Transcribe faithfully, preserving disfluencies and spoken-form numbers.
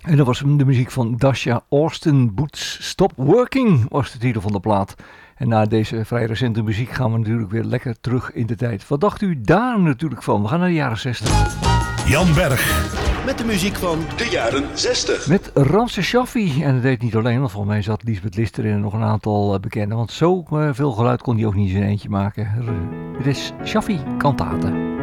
En dat was de muziek van Dasha Austin. Boots Stop Working was de titel van de plaat. En na deze vrij recente muziek gaan we natuurlijk weer lekker terug in de tijd. Wat dacht u daar natuurlijk van? We gaan naar de jaren zestig. Jan Berg. Met de muziek van de jaren zestig. Met Ramses Shaffi. En dat deed niet alleen, want volgens mij zat Lisbeth Lister in en nog een aantal uh, bekenden. Want zo uh, veel geluid kon hij ook niet in zijn eentje maken. Het is Shaffi Kantate.